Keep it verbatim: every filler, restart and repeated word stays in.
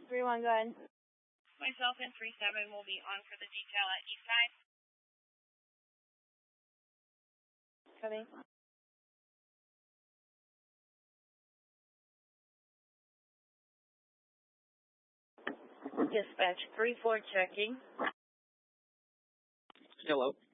three one, go ahead. Myself and three seven will be on for the detail at East Side. Coming. Dispatch three four checking. Hello.